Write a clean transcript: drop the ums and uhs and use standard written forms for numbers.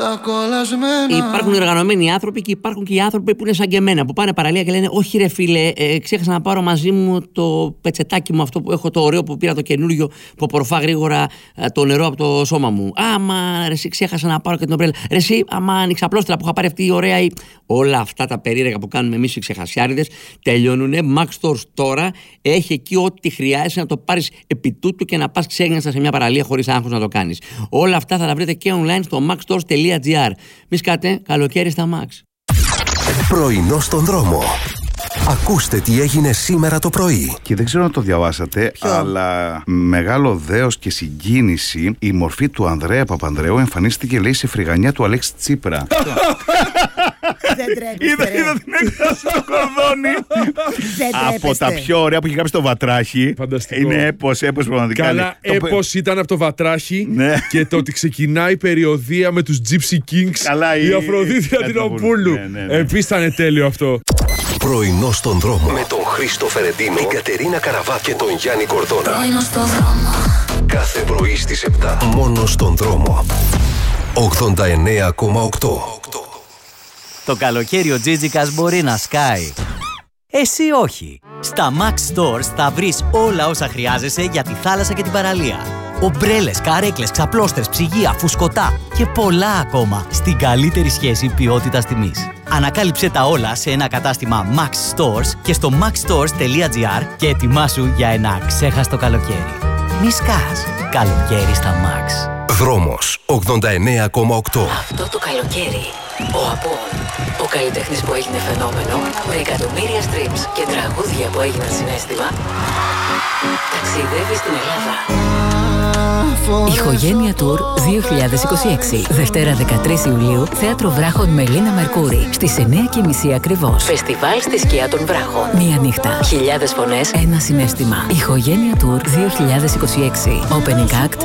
Υπάρχουν οργανωμένοι άνθρωποι και υπάρχουν και οι άνθρωποι που είναι σαν και εμένα, που πάνε παραλία και λένε: όχι, ρε φίλε, ξέχασα να πάρω μαζί μου το πετσετάκι μου, αυτό που έχω, το ωραίο που πήρα, το καινούριο, που απορροφά γρήγορα το νερό από το σώμα μου. Άμα ρε, εσύ ξέχασα να πάρω και την ομπρέλα. Ρε, εσύ, άμα ανοίξα απλόστρα που είχα πάρει αυτή η ωραία. Όλα αυτά τα περίεργα που κάνουμε εμείς οι ξεχασιάριδες τελειώνουνε. Max Stores τώρα έχει εκεί ό,τι χρειάζεσαι να το πάρεις επί τούτου και να πας ξέγναστα σε μια παραλία χωρίς άγχος να το κάνεις. Όλα αυτά θα τα βρείτε και online στο maxstores.gr. Μη σκάτε, καλοκαίρι στα Max. Πρωινό στον δρόμο. Ακούστε τι έγινε σήμερα το πρωί. Και δεν ξέρω αν το διαβάσατε, αλλά μεγάλο δέος και συγκίνηση, η μορφή του Ανδρέα Παπανδρέου εμφανίστηκε, λέει, σε φρυγανιά του Αλέξη Τσίπρα. Δεν τρέπεστε. Είδα την έκδοση στο κορδόνι. Από τα πιο ωραία που είχε γράψει το Βατράχι. Φανταστικό. Είναι έπος πραγματικά. Καλά, έπος ήταν από το Βατράχι και το ότι ξεκινάει η περιοδία με τους Gypsy Kings. Η Αφροδίτη Αντινοπούλου. Επίσης ήταν τέλειο αυτό. Πρωινό στον δρόμο με τον Χρήστο Φερεντίνο, την Κατερίνα Καραβά και τον Γιάννη Κορδόνα. Πρωινό στον δρόμο. Κάθε πρωί στις 7. Μόνο στον δρόμο. 89,8. Το καλοκαίρι ο Τζίτζικας μπορεί να σκάει. Εσύ όχι. Στα Max Stores θα βρεις όλα όσα χρειάζεσαι για τη θάλασσα και την παραλία. Ομπρέλες, καρέκλες, ξαπλώστρες, ψυγεία, φουσκωτά και πολλά ακόμα στην καλύτερη σχέση ποιότητας-τιμής. Ανακάλυψε τα όλα σε ένα κατάστημα Max Stores και στο maxstores.gr και ετοιμάσου για ένα αξέχαστο καλοκαίρι. Μη σκάς. Καλοκαίρι στα Max. Δρόμος 89,8. Αυτό το καλοκαίρι, ο Απόν, ο καλλιτέχνης που έγινε φαινόμενο, με εκατομμύρια streams και τραγούδια που έγιναν συναίσθημα, ταξιδεύει στην Ελλάδα. Ηχογένεια Tour 2026. Δευτέρα 13 Ιουλίου, Θέατρο Βράχων με Λίνα Μερκούρη. Στις 9:30 ακριβώς. Φεστιβάλ στη σκιά των Βράχων. Μία νύχτα. Χιλιάδες φωνές. Ένα συναίσθημα. Ηχογένεια Tour 2026. Opening Act